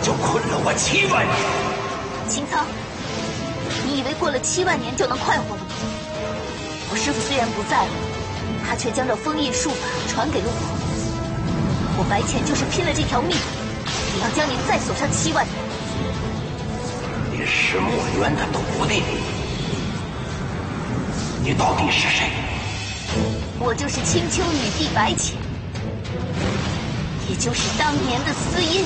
就困了我7万年。 秦苍，你以为过了7万年就能快活了吗？我师父虽然不在了，他却将这封印术法传给了我。我白浅就是拼了这条命，也要将您再锁上7万年。 你是墨渊的徒弟，你到底是谁？ 我就是青丘女帝白浅，也就是当年的司音。